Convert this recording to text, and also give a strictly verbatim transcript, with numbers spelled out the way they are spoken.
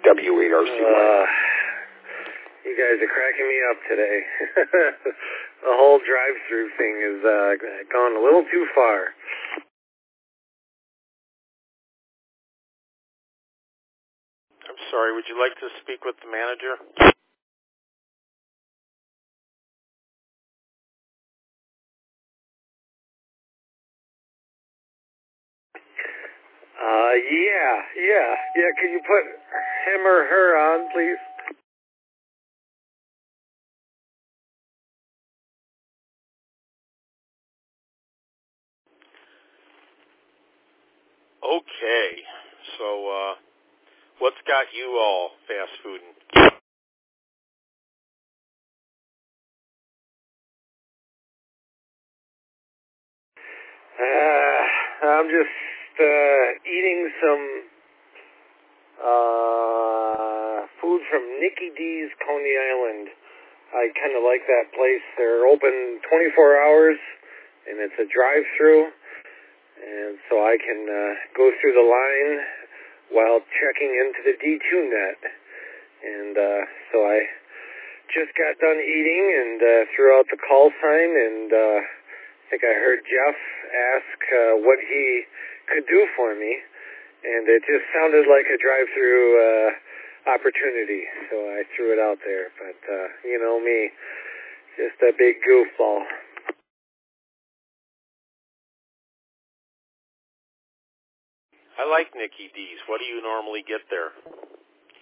W eight R C Y. Uh, you guys are cracking me up today. The whole drive-through thing has uh, gone a little too far. I'm sorry, would you like to speak with the manager? Uh, yeah, yeah, yeah, can you put him or her on, please? Okay, so, uh, what's got you all fast fooding? Uh, I'm just, uh, eating some, uh, food from Nicky D's Coney Island. I kind of like that place. They're open twenty-four hours, and it's a drive-through, and so I can, uh, go through the line while checking into the D two net. And, uh, so I just got done eating and, uh, threw out the call sign, and, uh, I think I heard Jeff ask uh, what he could do for me, and it just sounded like a drive-through uh, opportunity, so I threw it out there. But, uh, you know me, just a big goofball. I like Nicky D's. What do you normally get there?